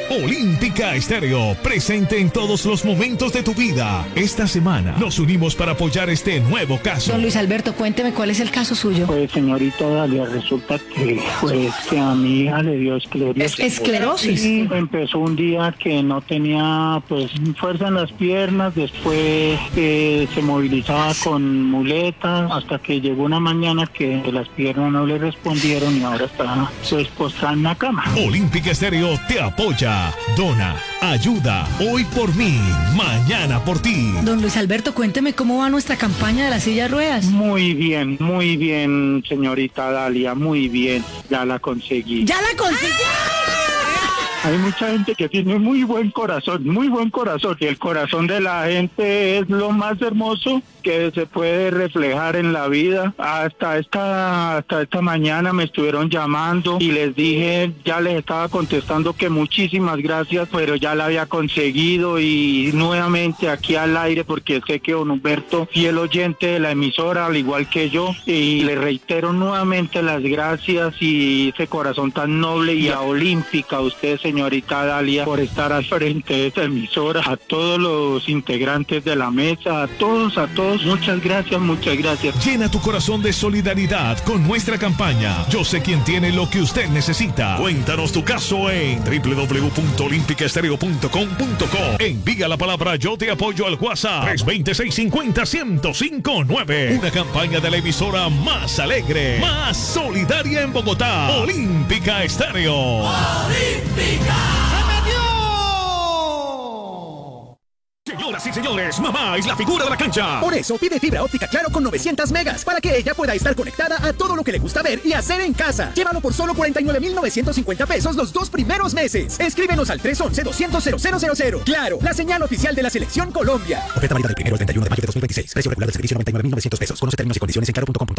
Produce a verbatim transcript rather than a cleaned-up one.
Olímpica Estéreo, presente en todos los momentos de tu vida. Esta semana nos unimos para apoyar este nuevo caso. Don Luis Alberto, cuénteme cuál es el caso suyo. Pues señorita Dalia, resulta que pues que a mi hija le dio esclerosis. Es, esclerosis. Y empezó un día que no tenía pues fuerza en las piernas, después eh, se movilizaba con muletas, hasta que llegó una mañana que las piernas no le respondieron y ahora está pues postrada en la cama. Olímpica Estéreo te apoya. Dona, ayuda, hoy por mí, mañana por ti. Don Luis Alberto, cuénteme cómo va nuestra campaña de la silla de ruedas. Muy bien, muy bien, señorita Dalia, muy bien, ya la conseguí. ¡Ya la conseguí! Hay mucha gente que tiene muy buen corazón, muy buen corazón, y el corazón de la gente es lo más hermoso que se puede reflejar en la vida. Hasta esta hasta esta mañana me estuvieron llamando y les dije, ya les estaba contestando que muchísimas gracias, pero ya la había conseguido, y nuevamente aquí al aire, porque sé que don Humberto, fiel oyente de la emisora, al igual que yo, y le reitero nuevamente las gracias y ese corazón tan noble, y a Olímpica, usted, señorita Dalia, por estar al frente de esta emisora, a todos los integrantes de la mesa, a todos, a todos, muchas gracias, muchas gracias. Llena tu corazón de solidaridad con nuestra campaña. Yo sé quién tiene lo que usted necesita. Cuéntanos tu caso en doble u doble u doble u punto olímpica estéreo punto com punto co. Envía la palabra "Yo te apoyo" al WhatsApp tres dos cero, seis cinco cero, uno cero cinco nueve. Una campaña de la emisora más alegre, más solidaria en Bogotá. Olímpica Estéreo. ¡Olímpica! Señoras y señores, mamá es la figura de la cancha. Por eso pide fibra óptica Claro con novecientos megas, para que ella pueda estar conectada a todo lo que le gusta ver y hacer en casa. Llévalo por solo cuarenta y nueve mil novecientos cincuenta pesos los dos primeros meses. Escríbenos al tres once, doscientos, cero cero cero cero. Claro, la señal oficial de la Selección Colombia. Oferta válida del primero al treinta y uno de mayo de dos mil veintiséis. Precio regular del servicio noventa y nueve mil novecientos pesos. Conoce términos y condiciones en claro punto com punto co.